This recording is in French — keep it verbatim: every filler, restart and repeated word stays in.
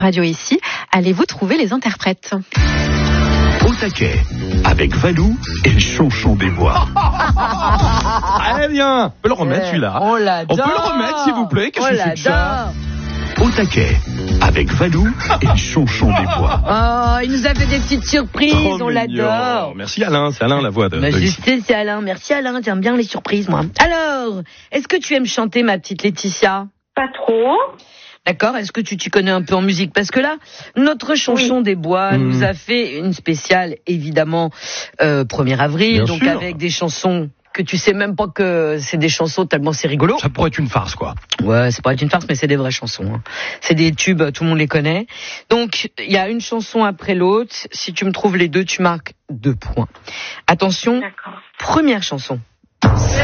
Radio ici, allez-vous trouver les interprètes? Au taquet, avec Valou et le Chonchon des Bois. Allez, bien, on peut le remettre celui-là. On l'adore. On peut le remettre, s'il vous plaît. Qu'est-ce On que c'est que ça? l'adore. Au taquet, avec Valou et le Chonchon des Bois. Oh, il nous a fait des petites surprises, Trop on mignon. l'adore. Merci Alain, c'est Alain la voix de... Bah, de- je sais, c'est Alain. Merci Alain, j'aime bien les surprises, moi. Alors, est-ce que tu aimes chanter, ma petite Laetitia? Pas trop. D'accord, est-ce que tu t'y connais un peu en musique? Parce que là, notre Chonchon Oui. des Bois Mmh. nous a fait une spéciale, évidemment, euh, premier avril, Bien donc sûr. avec des chansons que tu sais même pas que c'est des chansons tellement c'est rigolo. Ça pourrait être une farce, quoi. Ouais, c'est pas une farce, mais c'est des vraies chansons. Hein. C'est des tubes, tout le monde les connaît. Donc, il y a une chanson après l'autre. Si tu me trouves les deux, tu marques deux points. Attention, D'accord. première chanson.